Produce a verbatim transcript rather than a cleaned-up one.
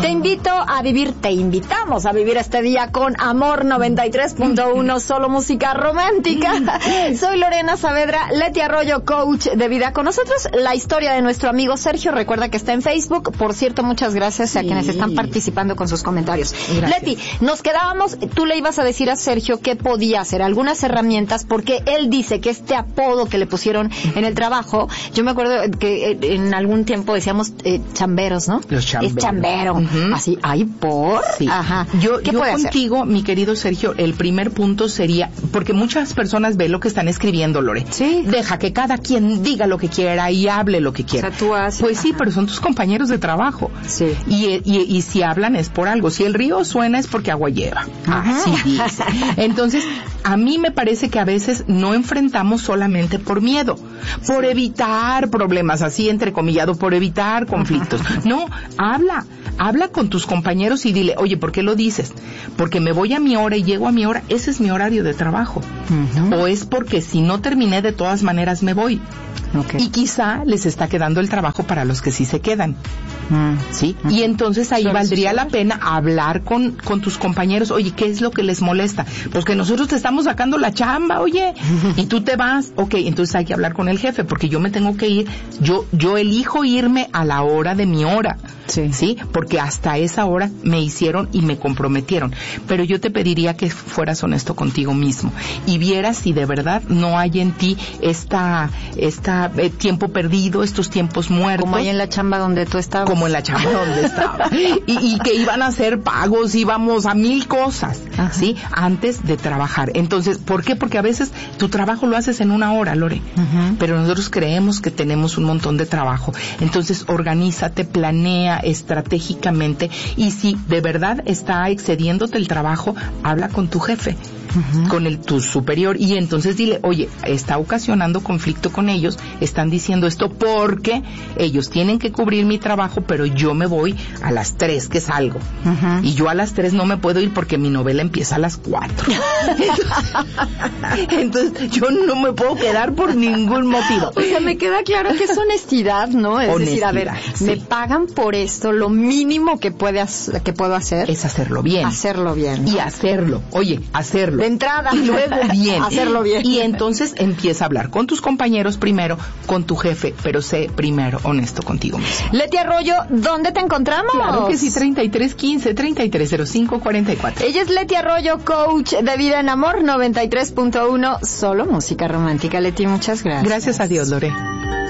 Te invito a vivir, te invitamos a vivir este día con Amor noventa y tres punto uno, solo música romántica. Soy Lorena Saavedra, Leti Arroyo, coach de vida. Con nosotros la historia de nuestro amigo Sergio. Recuerda que está en Facebook. Por cierto, muchas gracias a sí. quienes están participando con sus comentarios. Gracias. Leti, nos quedábamos, tú le ibas a decir a Sergio qué podía hacer, algunas herramientas, porque él dice que este apodo que le pusieron en el trabajo, yo me acuerdo que en algún tiempo decíamos eh, chamberos, ¿no? Los chamberos. Es chambero. Uh-huh. Así, ay, por. Sí. Ajá. Yo, ¿Qué yo puede contigo, hacer? mi querido Sergio, el primer punto sería, porque muchas personas ven lo que están escribiendo, Lore. Sí. Deja que cada quien diga lo que quiera y hable lo que quiera. O sea, tú haces, pues sí, ajá. pero son tus compañeros de trabajo. Sí. Y, y, y si hablan es por algo. Si el río suena es porque agua lleva. Así dice. Entonces, a mí me parece que a veces no enfrentamos solamente por miedo, por evitar problemas, así entrecomillado, por evitar conflictos. No, habla, habla con tus compañeros y dile, oye, ¿por qué lo dices? Porque me voy a mi hora y llego a mi hora, ese es mi horario de trabajo. Uh-huh. O es porque si no terminé de todas maneras me voy. Okay. Y quizá les está quedando el trabajo para los que sí se quedan. Mm. ¿Sí? Mm. Y entonces ahí valdría la pena hablar con, con tus compañeros. Oye, ¿qué es lo que les molesta? Pues que nosotros te estamos sacando la chamba, oye, y tú te vas. Ok, entonces hay que hablar con el jefe, porque yo me tengo que ir. Yo, yo elijo irme a la hora de mi hora. Sí. ¿Sí? Porque hasta esa hora me hicieron y me comprometieron. Pero yo te pediría que fueras honesto contigo mismo y vieras si de verdad no hay en ti esta, esta eh, tiempo perdido, estos tiempos muertos. Como ahí en la chamba donde tú estabas. Como en la chamba donde estaba. Y, y que iban a hacer pagos, íbamos a mil cosas, ajá. ¿Sí? Antes de trabajar. Entonces, ¿por qué? Porque a veces tu trabajo lo haces en una hora, Lore. Uh-huh. Pero nosotros creemos que tenemos un montón de trabajo. Entonces, organízate, planea estratégicamente, y si de verdad está excediéndote el trabajo, habla con tu jefe. Uh-huh. Con el tu superior, y entonces dile, oye, está ocasionando conflicto con ellos, están diciendo esto porque ellos tienen que cubrir mi trabajo, pero yo me voy a las tres que salgo. Uh-huh. Y yo a las tres no me puedo ir porque mi novela empieza a las cuatro. Entonces yo no me puedo quedar por ningún motivo. O sea, me queda claro que es honestidad, ¿no? Es honestidad, decir, a ver, sí. Me pagan por esto, lo mínimo que puede hacer, que puedo hacer es hacerlo bien. Hacerlo bien, ¿no? Y hacerlo, oye, hacerlo. De entrada. Y luego bien. Hacerlo bien. Y entonces empieza a hablar con tus compañeros primero, con tu jefe, pero sé primero honesto contigo mismo. Leti Arroyo, ¿dónde te encontramos? Claro que sí, treinta y tres quince, treinta y tres cero cinco cuarenta y cuatro. Ella es Leti Arroyo, coach de vida en amor noventa y tres punto uno, solo música romántica. Leti, muchas gracias. Gracias a Dios, Lore.